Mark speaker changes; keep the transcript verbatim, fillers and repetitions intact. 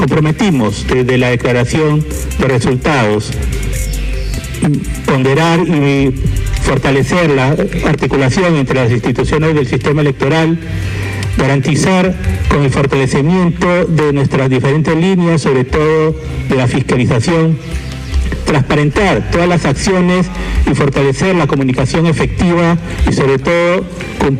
Speaker 1: comprometimos desde la declaración de resultados, ponderar y fortalecer la articulación entre las instituciones del sistema electoral, garantizar con el fortalecimiento de nuestras diferentes líneas, sobre todo de la fiscalización, transparentar todas las acciones y fortalecer la comunicación efectiva y sobre todo cumplir